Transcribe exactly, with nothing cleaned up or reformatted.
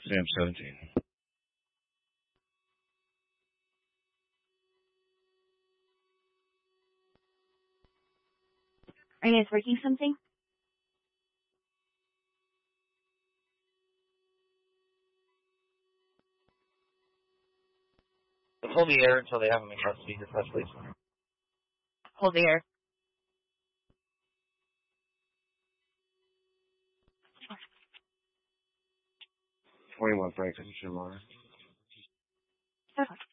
Sam seventeen. Are you guys working something? Hold the air until they have them in custody. Your press, please. Hold the air. twenty-one Franklin, Shamar. Okay.